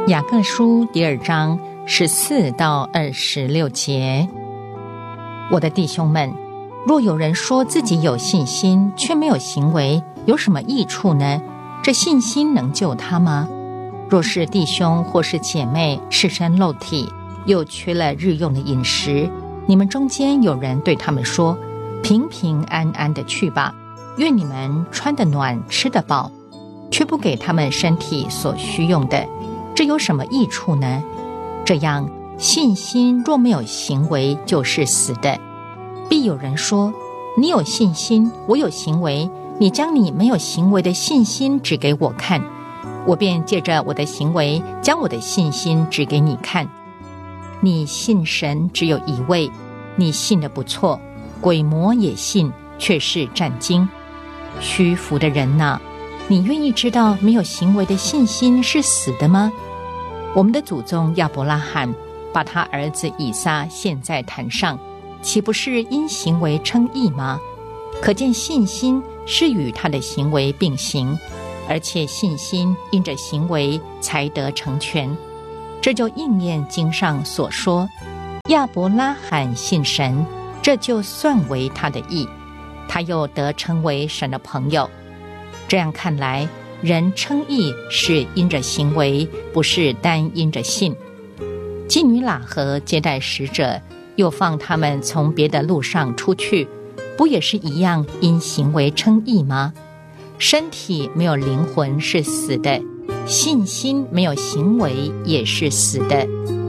雅各书第2章14到26节。我的弟兄们，若有人说自己有信心，却没有行为，有什么益处呢？这信心能救他吗？若是弟兄或是姐妹赤身露体，又缺了日用的饮食，你们中间有人对他们说，平平安安的去吧，愿你们穿得暖，吃得饱，却不给他们身体所需用的，这有什么益处呢？这样，信心若没有行为，就是死的。必有人说，你有信心，我有行为，你将你没有行为的信心指给我看，我便借着我的行为，将我的信心指给你看。你信神只有一位，你信得不错，鬼魔也信，却是战惊。虚浮的人哪，你愿意知道没有行为的信心是死的吗？我们的祖宗亚伯拉罕把他儿子以撒献在坛上，岂不是因行为称义吗？可见信心是与他的行为并行，而且信心因着行为才得成全。这就应验经上所说，亚伯拉罕信神，这就算为他的义，他又得称为神的朋友。这样看来，人称义是因着行为，不是单因着信。妓女喇合接待使者，又放他们从别的路上出去，不也是一样因行为称义吗？身体没有灵魂是死的，信心没有行为也是死的。